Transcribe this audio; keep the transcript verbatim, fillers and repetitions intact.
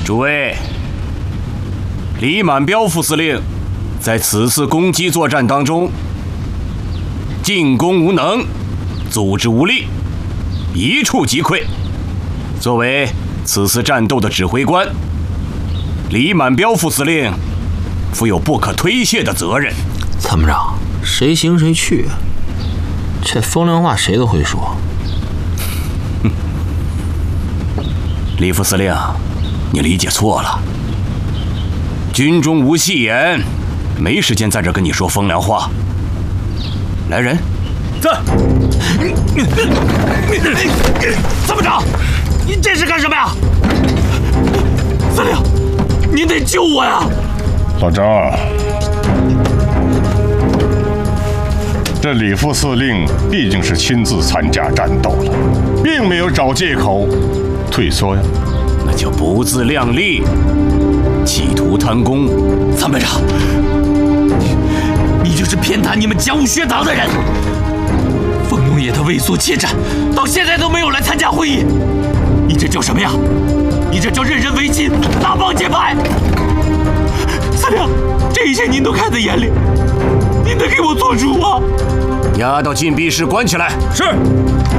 诸位，李满彪副司令在此次攻击作战当中，进攻无能，组织无力，一触即溃。作为此次战斗的指挥官，李满彪副司令负有不可推卸的责任。 参谋长，谁行谁去，这风凉话谁都会说。 哼，李副司令，你理解错了。军中无戏言，没时间在这跟你说风凉话。来人， 在。参谋长，您这是干什么呀？司令，您得救我呀！ 老张，这李副司令毕竟是亲自参加战斗了，并没有找借口退缩呀。 那就不自量力，企图贪功。 参谋长，你就是偏袒你们江武学堂的人。冯永业他畏缩怯战，到现在都没有来参加会议，你这叫什么呀？你这叫任人唯亲，拉帮结派。司令，这一切您都看在眼里，您得给我做主啊！ 押到禁闭室关起来。 是。